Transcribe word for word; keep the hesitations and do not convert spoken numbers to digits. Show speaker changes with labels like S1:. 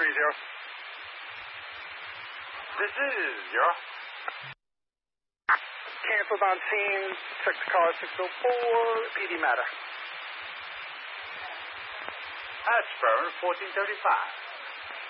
S1: three zero.
S2: This is zero.
S1: Canceled on scene. Check the car six oh four. P D matter.
S2: Ashburn fourteen thirty-five.